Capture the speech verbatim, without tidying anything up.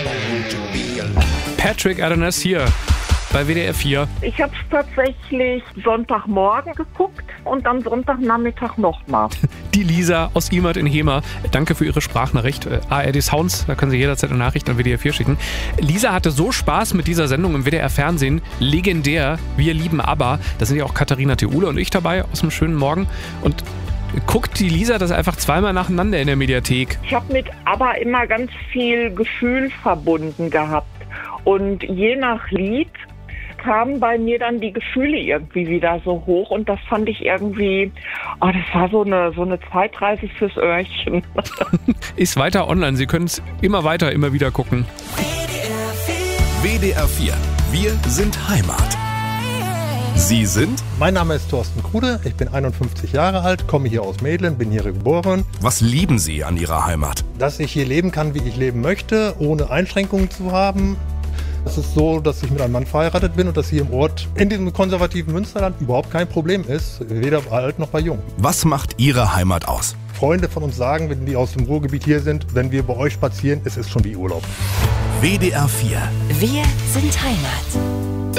Patrick Adams hier bei W D R vier. Ich habe es tatsächlich Sonntagmorgen geguckt und dann Sonntagnachmittag nochmal. Die Lisa aus Imert in Hemer. Danke für Ihre Sprachnachricht. A R D Sounds, da können Sie jederzeit eine Nachricht an W D R vier schicken. Lisa hatte so Spaß mit dieser Sendung im W D R Fernsehen. Legendär. Wir lieben ABBA. Da sind ja auch Katharina Theule und ich dabei aus dem schönen Morgen. Und guckt die Lisa das einfach zweimal nacheinander in der Mediathek. Ich habe mit ABBA immer ganz viel Gefühl verbunden gehabt. Und je nach Lied kamen bei mir dann die Gefühle irgendwie wieder so hoch und das fand ich irgendwie, oh, das war so eine, so eine Zeitreise fürs Öhrchen. Ist weiter online, Sie können es immer weiter, immer wieder gucken. W D R vier, wir sind Heimat. Sie sind? Mein Name ist Thorsten Krude, ich bin einundfünfzig Jahre alt, komme hier aus Medlen, bin hier geboren. Was lieben Sie an Ihrer Heimat? Dass ich hier leben kann, wie ich leben möchte, ohne Einschränkungen zu haben. Es ist so, dass ich mit einem Mann verheiratet bin und dass hier im Ort, in diesem konservativen Münsterland, überhaupt kein Problem ist, weder bei alt noch bei jung. Was macht Ihre Heimat aus? Freunde von uns sagen, wenn die aus dem Ruhrgebiet hier sind, wenn wir bei euch spazieren, es ist schon wie Urlaub. W D R vier. Wir sind Heimat.